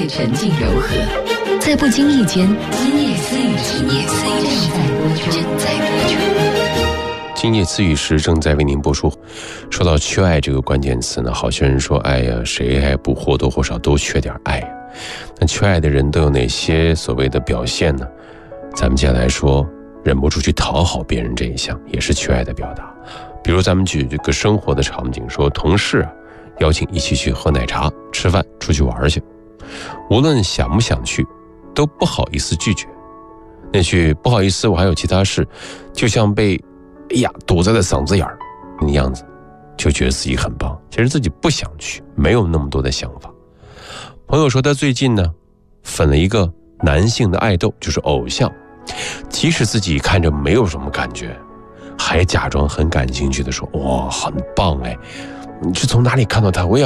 会沉静柔和，在不经意间，今夜思雨时正在播出。 今夜思雨时正在为您播出。说到缺爱这个关键词呢，好些人说，哎呀，谁还不或多或少都缺点爱呀？那缺爱的人都有哪些所谓的表现呢？咱们接下来说，忍不住去讨好别人这一项，也是缺爱的表达。比如咱们举这个生活的场景，说同事邀请一起去喝奶茶、吃饭、出去玩去，无论想不想去，都不好意思拒绝。那句不好意思，我还有其他事，就像被堵在了嗓子眼儿那样子，就觉得自己很棒。其实自己不想去，没有那么多的想法。朋友说他最近呢粉了一个男性的爱豆，就是偶像，即使自己看着没有什么感觉，还假装很感兴趣的说，哇，很棒哎，你是从哪里看到他？我也